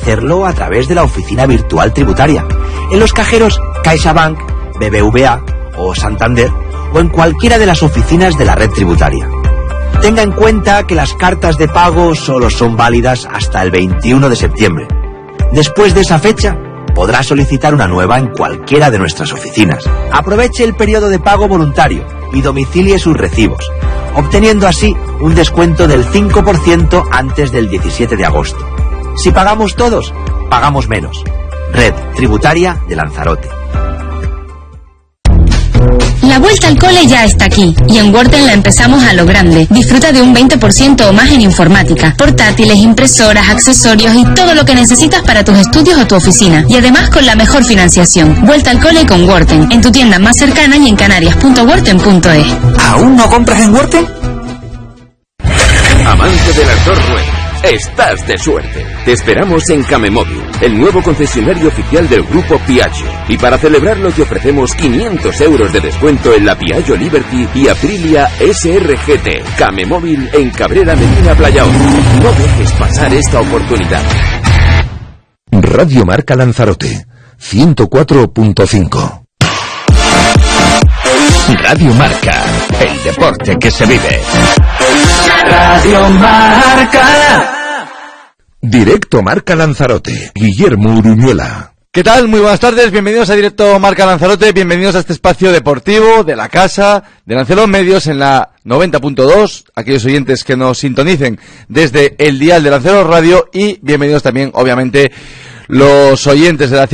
hacerlo a través de la oficina virtual tributaria, en los cajeros CaixaBank, BBVA o Santander, o en cualquiera de las oficinas de la red tributaria. Tenga en cuenta que las cartas de pago solo son válidas hasta el 21 de septiembre. Después de esa fecha, podrá solicitar una nueva en cualquiera de nuestras oficinas. Aproveche el periodo de pago voluntario y domicilie sus recibos, obteniendo así un descuento del 5% antes del 17 de agosto. Si pagamos todos, pagamos menos. Red Tributaria de Lanzarote. La vuelta al cole ya está aquí, y en Worten la empezamos a lo grande. Disfruta de un 20% o más en informática, portátiles, impresoras, accesorios y todo lo que necesitas para tus estudios o tu oficina. Y además con la mejor financiación. Vuelta al cole con Worten, en tu tienda más cercana y en canarias.worten.es. ¿Aún no compras en Worten? Amante de las dos ruedas, estás de suerte. Te esperamos en Camemóvil, el nuevo concesionario oficial del grupo Piaggio. Y para celebrarlo te ofrecemos 500 euros de descuento en la Piaggio Liberty y Aprilia SRGT. Camemóvil en Cabrera Medina Playao. No dejes pasar esta oportunidad. Radio Marca Lanzarote, 104.5. Radio Marca, el deporte que se vive. Radio Marca. Directo Marca Lanzarote, Guillermo Uruñuela. ¿Qué tal? Muy buenas tardes, bienvenidos a Directo Marca Lanzarote, bienvenidos a este espacio deportivo de la casa de Lanceros Medios en la 90.2, aquellos oyentes que nos sintonicen desde el dial de Lanceros Radio, y bienvenidos también, obviamente, los oyentes de la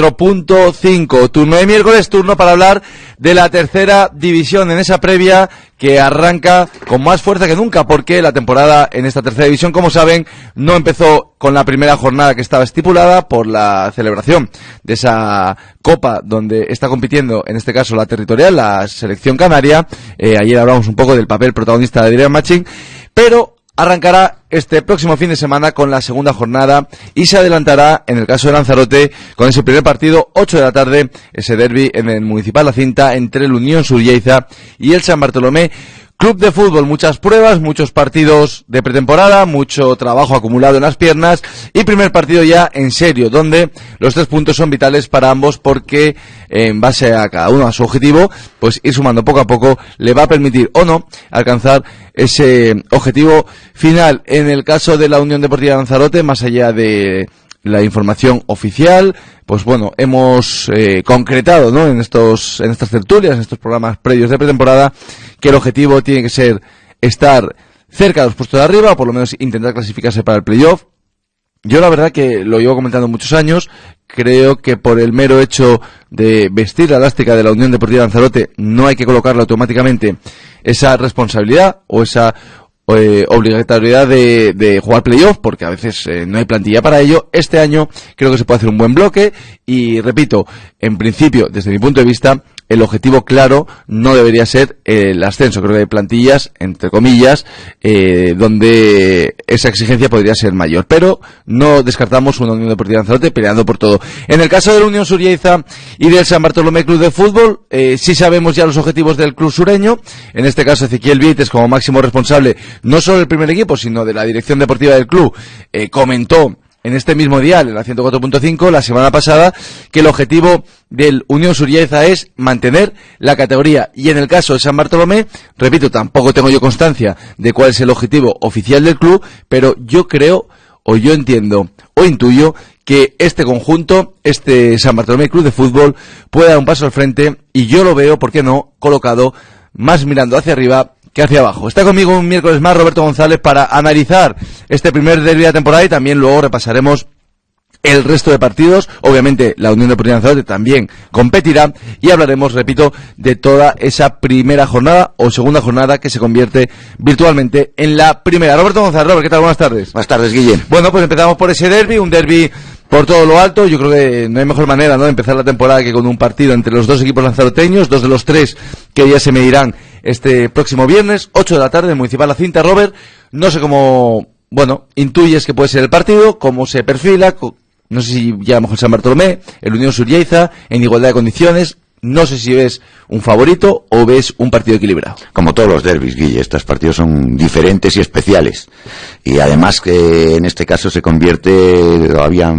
104.5. Turno de miércoles, turno para hablar de la tercera división en esa previa que arranca con más fuerza que nunca, porque la temporada en esta tercera división, como saben, no empezó con la primera jornada que estaba estipulada por la celebración de esa copa donde está compitiendo, en este caso la territorial, la selección canaria. Ayer hablamos un poco del papel protagonista de Adrián Machín, pero arrancará este próximo fin de semana con la segunda jornada y se adelantará, en el caso de Lanzarote, con ese primer partido, 8 de la tarde, ese derbi en el Municipal La Cinta entre el Unión Surrieiza y el San Bartolomé Club de Fútbol. Muchas pruebas, muchos partidos de pretemporada, mucho trabajo acumulado en las piernas y primer partido ya en serio, donde los 3 puntos son vitales para ambos, porque en base a cada uno a su objetivo, pues ir sumando poco a poco le va a permitir o no alcanzar ese objetivo final. En el caso de la Unión Deportiva Lanzarote, más allá de la información oficial, pues bueno, hemos concretado, ¿no?, en estas tertulias, en estos programas previos de pretemporada, que el objetivo tiene que ser estar cerca de los puestos de arriba, o por lo menos intentar clasificarse para el playoff. Yo la verdad que lo llevo comentando muchos años, creo que por el mero hecho de vestir la elástica de la Unión Deportiva Lanzarote no hay que colocarle automáticamente esa responsabilidad o esa obligatoriedad de jugar playoff, porque a veces no hay plantilla para ello. Este año creo que se puede hacer un buen bloque y, repito, en principio, desde mi punto de vista, el objetivo claro no debería ser el ascenso. Creo que hay plantillas, entre comillas, donde esa exigencia podría ser mayor, pero no descartamos una Unión Deportiva Lanzarote peleando por todo. En el caso de la Unión Surrieiza y del San Bartolomé Club de Fútbol, sí sabemos ya los objetivos del club sureño. En este caso, Ezequiel Vieites, como máximo responsable no solo del primer equipo, sino de la dirección deportiva del club, comentó en este mismo dial, en la 104.5, la semana pasada, que el objetivo del Unión Surrieiza es mantener la categoría. Y en el caso de San Bartolomé, repito, tampoco tengo yo constancia de cuál es el objetivo oficial del club, pero yo creo, o yo entiendo, o intuyo, que este conjunto, este San Bartolomé Club de Fútbol, puede dar un paso al frente, y yo lo veo, ¿por qué no?, colocado más mirando hacia arriba que hacia abajo. Está conmigo un miércoles más Roberto González para analizar este primer derbi de la temporada, y también luego repasaremos el resto de partidos. Obviamente la Unión Deportiva Lanzarote también competirá y hablaremos, repito, de toda esa primera jornada o segunda jornada que se convierte virtualmente en la primera. Roberto González, Robert, ¿qué tal? Buenas tardes. Buenas tardes, Guillén. Bueno, pues empezamos por ese derbi, un derbi por todo lo alto. Yo creo que no hay mejor manera, ¿no?, de empezar la temporada que con un partido entre los dos equipos lanzaroteños, 2 de los 3 que ya se medirán este próximo viernes, 8 de la tarde, en Municipal La Cinta. Robert, no sé cómo, bueno, intuyes que puede ser el partido, cómo se perfila, no sé si ya a lo mejor San Bartolomé, el Unión Surrieiza, en igualdad de condiciones. No sé si ves un favorito o ves un partido equilibrado. Como todos los derbis, Guille, estos partidos son diferentes y especiales. Y además que en este caso se convierte todavía